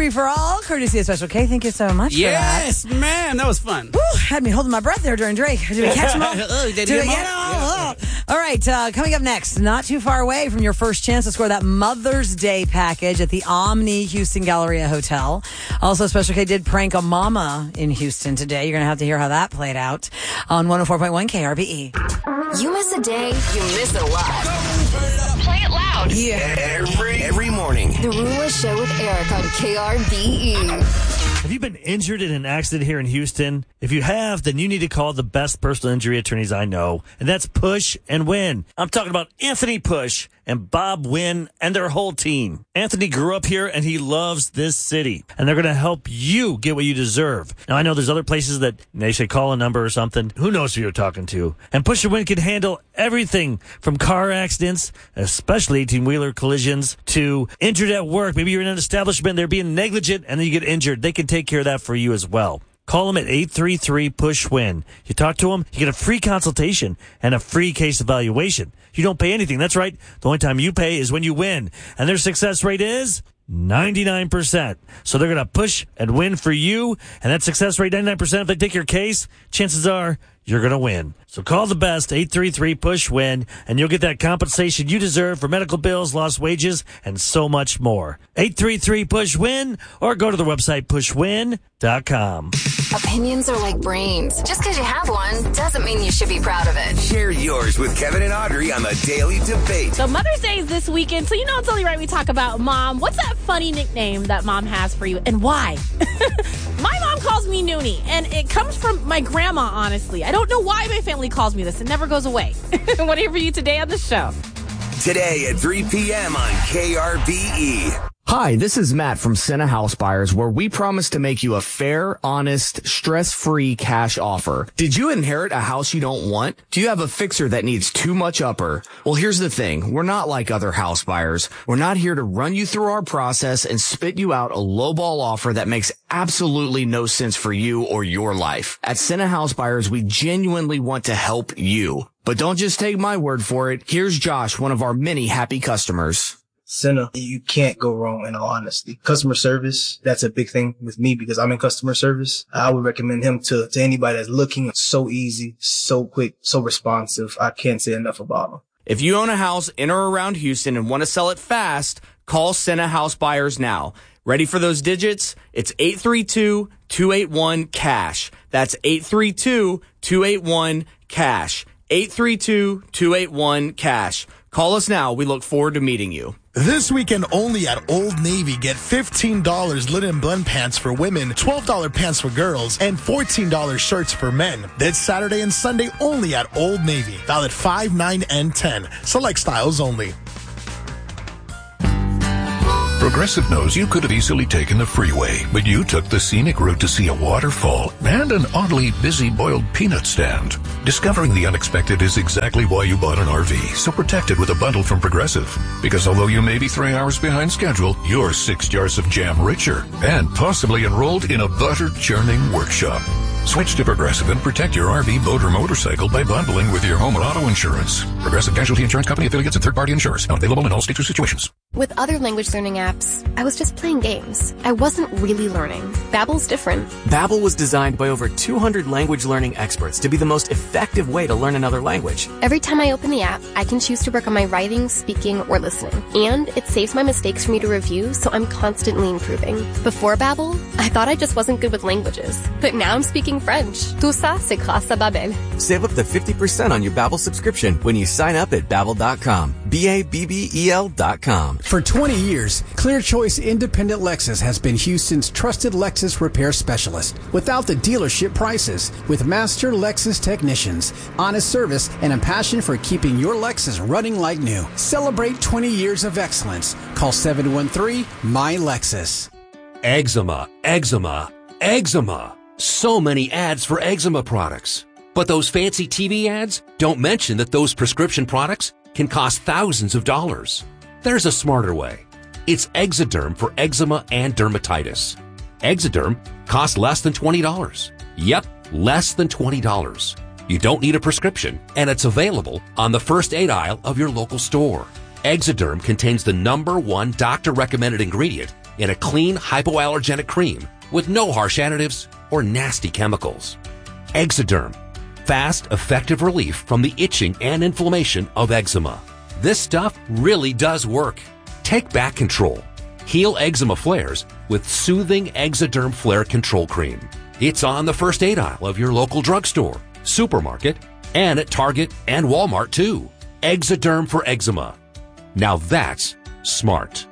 free for all, courtesy of Special K. Thank you so much Yes, for that. man, that was fun. Woo, had me holding my breath there during Drake. Did we catch them all? Did we you get them all? All right, coming up next, not too far away from your first chance to score that Mother's Day package at the Omni Houston Galleria Hotel. Also, Special K did prank a mama in Houston today. You're going to have to hear how that played out on 104.1 KRBE. You miss a day, you miss a lot. Play it loud. Yeah. Every morning. The Rula Show with Eric on KRBE. Have you been injured in an accident here in Houston? If you have, then you need to call the best personal injury attorneys I know, and that's Push and Win. I'm talking about Anthony Push and Bob Wynn and their whole team. Anthony grew up here, and he loves this city, and they're going to help you get what you deserve. Now, I know there's other places that they say call a number or something. Who knows who you're talking to? And Push and Win can handle everything from car accidents, especially 18-wheeler collisions, to injured at work. Maybe you're in an establishment, they're being negligent, and then you get injured. They can take care of that for you as well. Call them at 833-PUSH-WIN. You talk to them, you get a free consultation and a free case evaluation. You don't pay anything. That's right. The only time you pay is when you win. And their success rate is 99%. So they're going to push and win for you. And that success rate, 99%, if they take your case, chances are you're going to win. So call the best, 833-PUSH-WIN, and you'll get that compensation you deserve for medical bills, lost wages, and so much more. 833-PUSH-WIN, or go to the website pushwin.com. Opinions are like brains. Just because you have one doesn't mean you should be proud of it. Share yours with Kevin and Audrey on the Daily Debate. So Mother's Day is this weekend, so you know it's only right we talk about Mom. What's that funny nickname that Mom has for you, and why? My mom calls me Noonie, and it comes from my grandma, honestly. I don't know why my family calls me this. It never goes away. What do you hear for you today on the show? Today at 3 p.m. on KRBE. Hi, this is Matt from Senna House Buyers, where we promise to make you a fair, honest, stress-free cash offer. Did you inherit a house you don't want? Do you have a fixer that needs too much upper? Well, here's the thing. We're not like other house buyers. We're not here to run you through our process and spit you out a lowball offer that makes absolutely no sense for you or your life. At Senna House Buyers, we genuinely want to help you. But don't just take my word for it. Here's Josh, one of our many happy customers. Senna, you can't go wrong in all honesty. Customer service, that's a big thing with me because I'm in customer service. I would recommend him to anybody that's looking. So easy, so quick, so responsive. I can't say enough about him. If you own a house in or around Houston and want to sell it fast, call Senna House Buyers now. Ready for those digits? It's 832-281-CASH. That's 832-281-CASH. 832-281-CASH. Call us now. We look forward to meeting you. This weekend only at Old Navy, get $15 linen blend pants for women, $12 pants for girls, and $14 shirts for men. This Saturday and Sunday only at Old Navy. Valid 5, 9, and 10. Select styles only. Progressive knows you could have easily taken the freeway, but you took the scenic route to see a waterfall and an oddly busy boiled peanut stand. Discovering the unexpected is exactly why you bought an RV, so protect it with a bundle from Progressive. Because although you may be 3 hours behind schedule, you're 6 jars of jam richer and possibly enrolled in a butter-churning workshop. Switch to Progressive and protect your RV, boat, or motorcycle by bundling with your home and auto insurance. Progressive Casualty Insurance Company affiliates and third-party insurers. Not available in all states or situations. With other language learning apps, I was just playing games. I wasn't really learning. Babbel's different. Babbel was designed by over 200 language learning experts to be the most effective way to learn another language. Every time I open the app, I can choose to work on my writing, speaking, or listening. And it saves my mistakes for me to review, so I'm constantly improving. Before Babbel, I thought I just wasn't good with languages. But now I'm speaking French. Tout ça, c'est grâce à Babbel. Save up to 50% on your Babbel subscription when you sign up at Babbel.com. Babbel.com. For 20 years, Clear Choice Independent Lexus has been Houston's trusted Lexus repair specialist. Without the dealership prices, with master Lexus technicians, honest service, and a passion for keeping your Lexus running like new. Celebrate 20 years of excellence. Call 713-MY-LEXUS. Eczema, eczema, eczema. So many ads for eczema products. But those fancy TV ads don't mention that those prescription products can cost thousands of dollars. There's a smarter way. It's Exoderm for eczema and dermatitis. Exoderm costs less than $20. Yep, less than $20. You don't need a prescription, and it's available on the first aid aisle of your local store. Exoderm contains the #1 doctor-recommended ingredient in a clean, hypoallergenic cream with no harsh additives or nasty chemicals. Exoderm. Fast, effective relief from the itching and inflammation of eczema. This stuff really does work. Take back control. Heal eczema flares with soothing Exoderm Flare Control Cream. It's on the first aid aisle of your local drugstore, supermarket, and at Target and Walmart too. Exoderm for eczema. Now that's smart.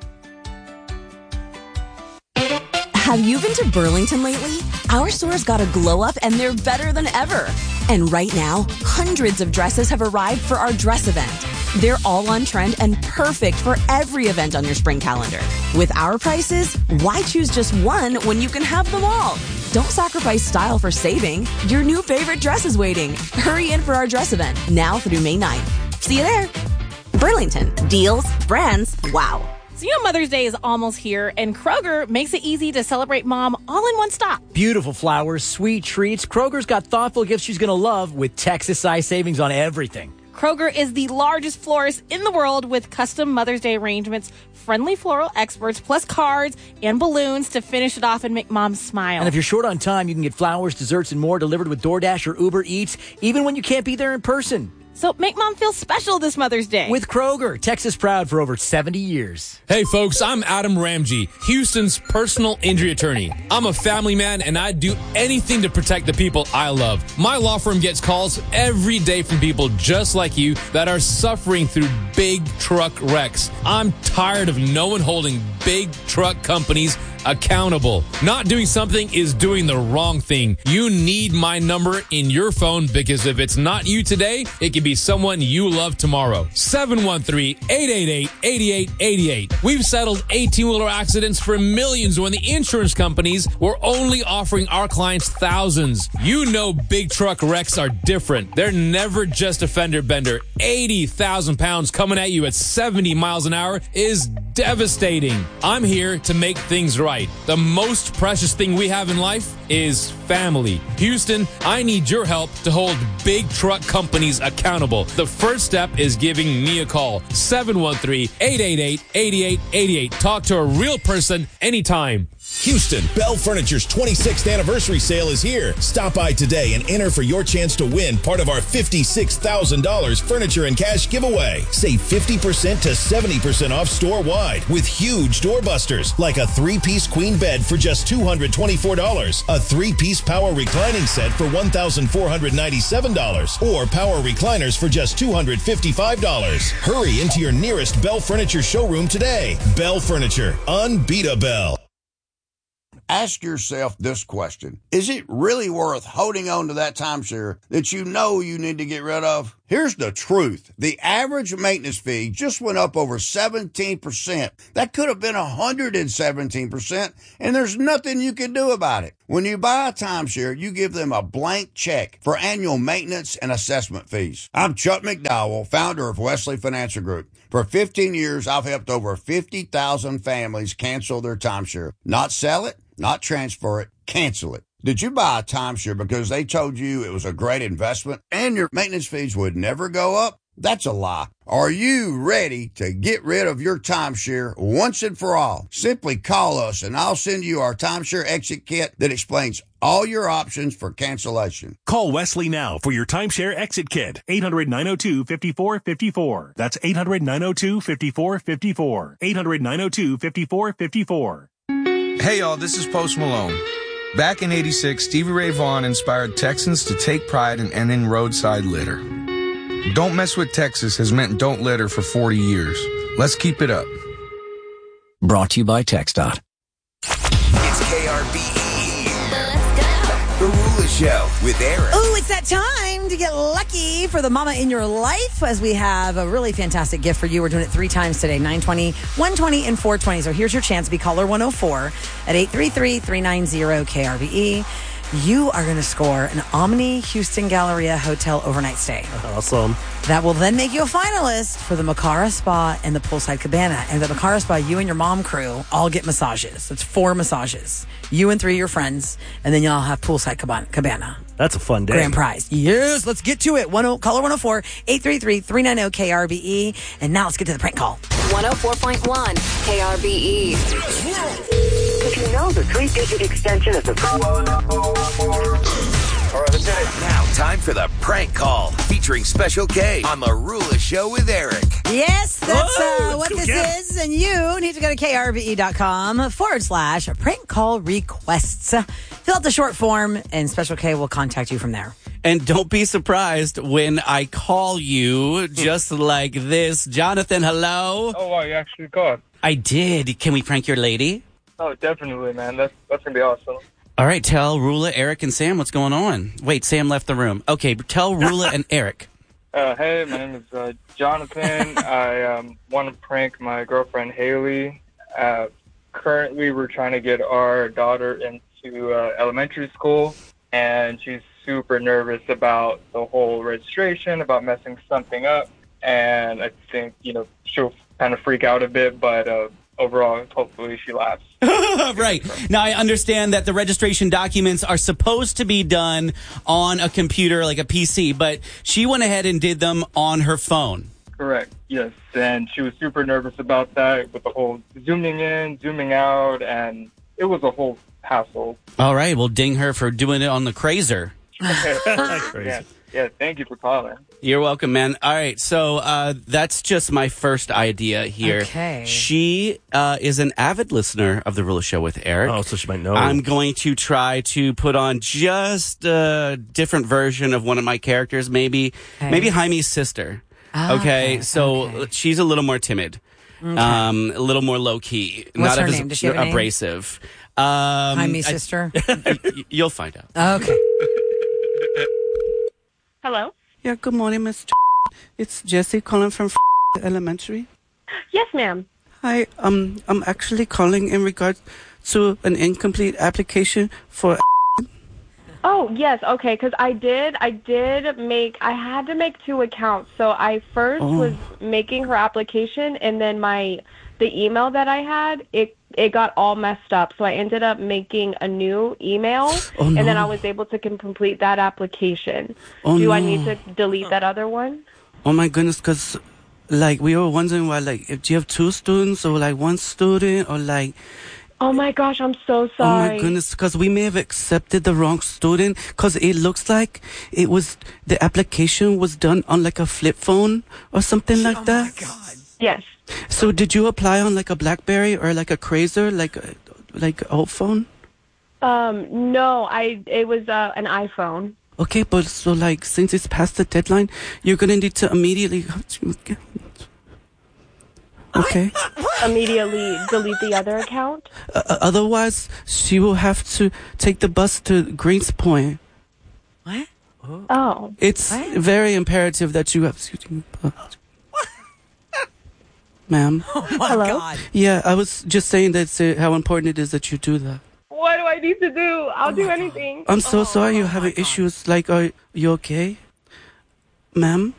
Have you been to Burlington lately? Our store's got a glow up and they're better than ever. And right now, hundreds of dresses have arrived for our dress event. They're all on trend and perfect for every event on your spring calendar. With our prices, why choose just one when you can have them all? Don't sacrifice style for saving. Your new favorite dress is waiting. Hurry in for our dress event, now through May 9th. See you there. Burlington. Deals, brands, wow. So you know Mother's Day is almost here, and Kroger makes it easy to celebrate Mom all in one stop. Beautiful flowers, sweet treats. Kroger's got thoughtful gifts she's going to love with Texas-size savings on everything. Kroger is the largest florist in the world with custom Mother's Day arrangements, friendly floral experts, plus cards and balloons to finish it off and make Mom smile. And if you're short on time, you can get flowers, desserts, and more delivered with DoorDash or Uber Eats, even when you can't be there in person. So make Mom feel special this Mother's Day. With Kroger, Texas proud for over 70 years. Hey folks, I'm Adam Ramsey, Houston's personal injury attorney. I'm a family man and I do anything to protect the people I love. My law firm gets calls every day from people just like you that are suffering through big truck wrecks. I'm tired of no one holding big truck companies accountable. Not doing something is doing the wrong thing. You need my number in your phone because if it's not you today, it can be someone you love tomorrow. 713-888-8888. We've settled 18-wheeler accidents for millions when the insurance companies were only offering our clients thousands. You know big truck wrecks are different. They're never just a fender bender. 80,000 pounds coming at you at 70 miles an hour is devastating. I'm here to make things right. The most precious thing we have in life is family. Houston, I need your help to hold big truck companies accountable. The first step is giving me a call. 713-888-8888. Talk to a real person anytime. Houston, Bell Furniture's 26th anniversary sale is here. Stop by today and enter for your chance to win part of our $56,000 furniture and cash giveaway. Save 50% to 70% off store-wide with huge doorbusters like a 3-piece queen bed for just $224, a 3-piece power reclining set for $1,497, or power recliners for just $255. Hurry into your nearest Bell Furniture showroom today. Bell Furniture, unbeatable. Ask yourself this question. Is it really worth holding on to that timeshare that you know you need to get rid of? Here's the truth. The average maintenance fee just went up over 17%. That could have been 117%, and there's nothing you can do about it. When you buy a timeshare, you give them a blank check for annual maintenance and assessment fees. I'm Chuck McDowell, founder of Wesley Financial Group. For 15 years, I've helped over 50,000 families cancel their timeshare. Not sell it, not transfer it, cancel it. Did you buy a timeshare because they told you it was a great investment and your maintenance fees would never go up? That's a lie. Are you ready to get rid of your timeshare once and for all? Simply call us and I'll send you our timeshare exit kit that explains all your options for cancellation. Call Wesley now for your timeshare exit kit. 800-902-5454. That's 800-902-5454. 800-902-5454. Hey y'all, this is Post Malone. Back in '86, Stevie Ray Vaughan inspired Texans to take pride in ending roadside litter. Don't Mess with Texas has meant don't litter for 40 years. Let's keep it up. Brought to you by TxDOT. It's KRBE. The Rula Show with Aaron. Oh, it's that time to get lucky for the mama in your life, as we have a really fantastic gift for you. We're doing it 3 times today, 920, 120, and 420. So here's your chance to be caller 104 at 833-390-KRBE. You are going to score an Omni Houston Galleria Hotel overnight stay. Awesome. That will then make you a finalist for the Makara Spa and the Poolside Cabana. And the Makara Spa, you and your mom crew all get massages. It's 4 massages. You and 3 of your friends, and then y'all have Poolside Cabana. That's a fun day. Grand prize. Yes, let's get to it. Caller 104-833-390-KRBE. And now let's get to the prank call. 104.1 KRBE. If you know the 3-digit extension of the... All right, let's hit it. Now, time for the prank call featuring Special K on the Rula Show with Eric. Yes, that's what this is. And you need to go to krbe.com/prank call requests. Fill out the short form, and Special K will contact you from there. And don't be surprised when I call you just like this. Jonathan, hello? Oh, wow, you actually called. I did. Can we prank your lady? Oh, definitely, man. That's going to be awesome. All right, tell Rula, Eric, and Sam what's going on. Wait, Sam left the room. Okay, tell Rula and Eric. Hey, my name is Jonathan. I want to prank my girlfriend, Haley. Currently, we're trying to get our daughter into elementary school, and she's super nervous about the whole registration, about messing something up, and I think, she'll kind of freak out a bit, but overall, hopefully she laughs. Right. Now, I understand that the registration documents are supposed to be done on a computer, like a PC, but she went ahead and did them on her phone. Correct, yes. And she was super nervous about that with the whole zooming in, zooming out, and it was a whole hassle. All right. Well, ding her for doing it on the Crazer. Yeah, thank you for calling. You're welcome, man. All right, so that's just my first idea here. Okay. She is an avid listener of The Rula Show with Eric. Oh, so she might know. I'm going to try to put on just a different version of one of my characters, maybe Jaime's sister. Okay, so she's a little more timid, a little more low-key. What's not her name? Does she have a name? Abrasive. Jaime's sister? You'll find out. Okay. Hello? Yeah, good morning, Miss. It's Jessie calling from Elementary. Yes, ma'am. Hi, I'm actually calling in regards to an incomplete application for... Oh, yes, okay, because I had to make 2 accounts. So I first was making her application, and then the email that I had, it got all messed up. So I ended up making a new email, and then I was able to complete that application. Do I need to delete that other one? Oh, my goodness, because, we were wondering why, if do you have 2 students or, 1 student or, Oh, my gosh, I'm so sorry. Oh, my goodness, because we may have accepted the wrong student, because it looks like the application was done on, a flip phone or something like that. Oh, my God. Yes. So did you apply on, a BlackBerry or, a Crazer, like old phone? No, it was an iPhone. Okay, but so, since it's past the deadline, you're going to need to immediately... Okay. Immediately delete the other account? Otherwise, she will have to take the bus to Greens Point. What? Oh. It's very imperative that you have... Ma'am? Oh, my God. Yeah, I was just saying how important it is that you do that. What do I need to do? I'll do anything. I'm so sorry you're having issues. Are you okay? Ma'am?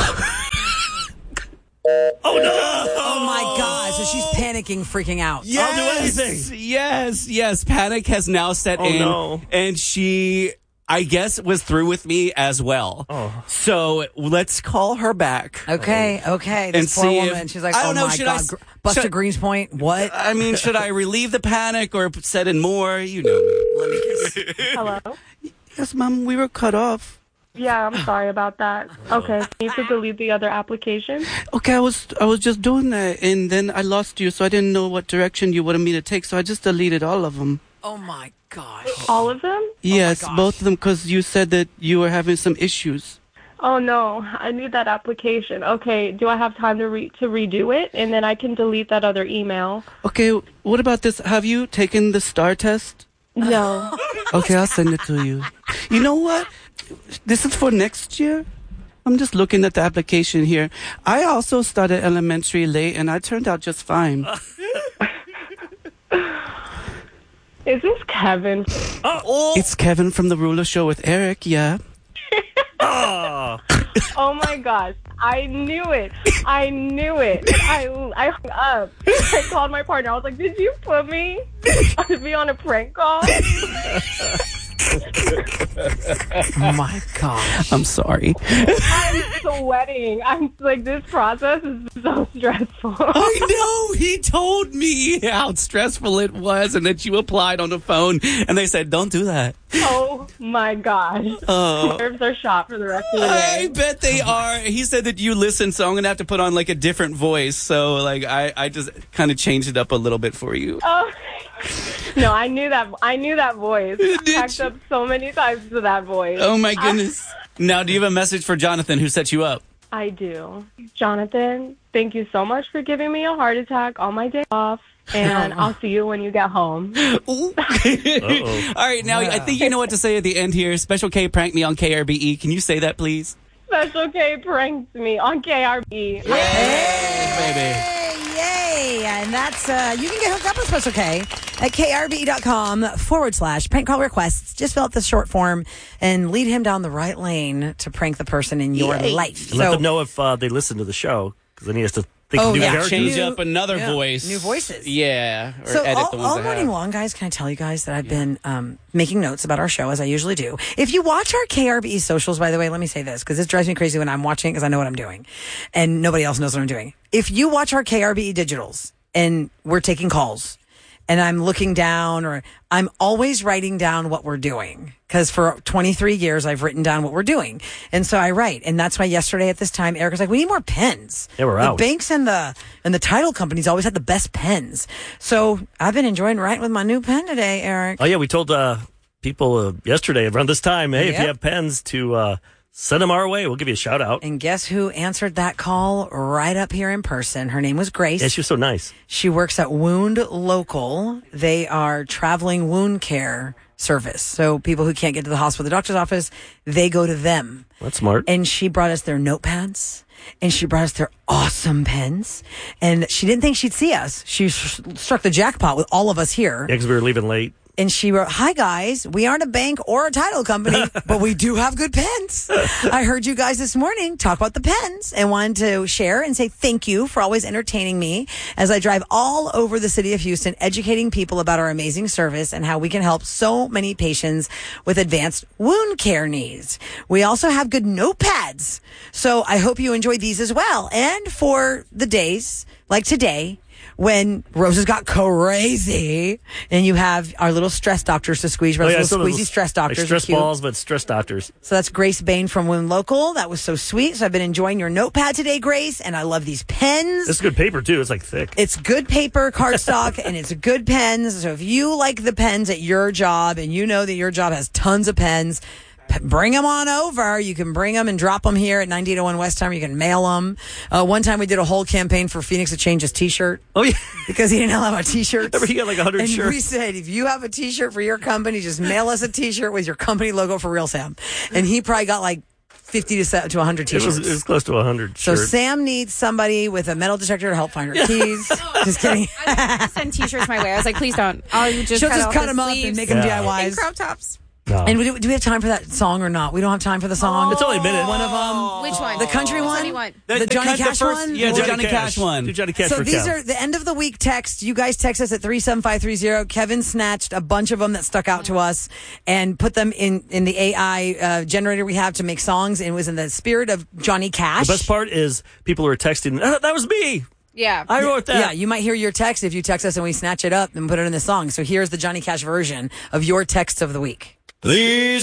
Oh, no! Oh, my God. So she's panicking, freaking out. Yes! I'll do anything. Yes. Panic has now set in. No. And she, I guess, was through with me as well. Oh. So let's call her back. Okay. And This poor see woman. She's like, I don't know, my should God. Bus to should- Greens Point? What? I mean, should I relieve the panic or set in more? You know me. Let me guess. Hello? Yes, Mom, we were cut off. Yeah, I'm sorry about that. Okay, need to delete the other application? Okay, I was just doing that, and then I lost you, so I didn't know what direction you wanted me to take, so I just deleted all of them. Oh, my gosh. All of them? Yes, both of them, because you said that you were having some issues. Oh, no, I need that application. Okay, do I have time to redo it? And then I can delete that other email. Okay, what about this? Have you taken the STAR test? No. Okay, I'll send it to you. You know what? This is for next year? I'm just looking at the application here. I also started elementary late, and I turned out just fine. Is this Kevin? It's Kevin from The Rula Show with Eric, yeah. Oh my gosh. I knew it. I hung up. I called my partner. I was like, did you put me to be on a prank call? My gosh. I'm sorry. I'm sweating. I'm like, this process is so stressful. I know. He told me how stressful it was and that you applied on the phone. And they said, don't do that. Oh my gosh. Oh. Nerves are shot for the rest of the day. I bet they are. He said that you listen, so I'm going to have to put on like a different voice. So like I just kind of changed it up a little bit for you. Oh. No, I knew that voice. I packed up so many times to that voice. Oh my goodness. Now, do you have a message for Jonathan who set you up? I do. Jonathan, thank you so much for giving me a heart attack on my day off. And I'll see you when you get home. All right, now I think you know what to say at the end here. Special K pranked me on KRBE. Can you say that, please? Special K pranked me on KRBE. Baby. Yay! And that's, you can get hooked up with Special K at krbe.com/prank call requests. Just fill out the short form and lead him down the right lane to prank the person in your life. Let them know if they listen to the show, because then he has to think of new characters. Change up another voice. New voices. Yeah. Or So edit the ones all I morning have. long, guys, can I tell you guys that I've been making notes about our show, as I usually do. If you watch our KRBE socials, by the way, let me say this, because this drives me crazy when I'm watching, because I know what I'm doing, and nobody else knows what I'm doing. If you watch our KRBE digitals, and we're taking calls, and I'm looking down, or I'm always writing down what we're doing. Because for 23 years, I've written down what we're doing. And so I write. And that's why yesterday at this time, Eric was like, we need more pens. Yeah, we're out. The banks and the title companies always had the best pens. So I've been enjoying writing with my new pen today, Eric. Oh, yeah, we told people yesterday around this time, hey, if you have pens, to send them our way. We'll give you a shout out. And guess who answered that call right up here in person? Her name was Grace. Yeah, she was so nice. She works at Wound Local. They are traveling wound care service. So people who can't get to the hospital, the doctor's office, they go to them. That's smart. And she brought us their notepads. And she brought us their awesome pens. And she didn't think she'd see us. She struck the jackpot with all of us here. Yeah, because we were leaving late. And she wrote, hi, guys. We aren't a bank or a title company, but we do have good pens. I heard you guys this morning talk about the pens and wanted to share and say thank you for always entertaining me as I drive all over the city of Houston, educating people about our amazing service and how we can help so many patients with advanced wound care needs. We also have good notepads. So I hope you enjoy these as well. And for the days like today, when roses got crazy, and you have our little stress doctors to squeeze, little squeezy stress doctors. Like stress are cute. balls, but stress doctors. So that's Grace Bain from Wound Local. That was so sweet. So I've been enjoying your notepad today, Grace, and I love these pens. It's good paper, too. It's like thick. It's good paper, cardstock, and it's good pens. So if you like the pens at your job, and you know that your job has tons of pens, bring them on over. You can bring them and drop them here at 9801 West Time. You can mail them. One time we did a whole campaign for Phoenix to change his T-shirt. Oh, yeah. Because he didn't have a T-shirt. He got like 100 shirts. And we said, if you have a T-shirt for your company, just mail us a T-shirt with your company logo for real, Sam. And he probably got like 50 to 100 T-shirts. It was close to 100 So shirts. Sam needs somebody with a metal detector to help find her keys. Just kidding. I send T-shirts my way. I was like, please don't. She'll just cut them up and make them DIYs. And crop tops. No. And do we have time for that song or not? We don't have time for the song. It's only a minute. One of them. Which one? The country one? The Johnny Cash one? Yeah, the Johnny Cash one. Do Johnny Cash So for these Kev. are the end of the week text. You guys text us at 37530. Kevin snatched a bunch of them that stuck out to us and put them in the AI generator we have to make songs. And it was in the spirit of Johnny Cash. The best part is people who are texting, that was me. Yeah. I wrote that. Yeah, you might hear your text if you text us and we snatch it up and put it in the song. So here's the Johnny Cash version of your text of the week. These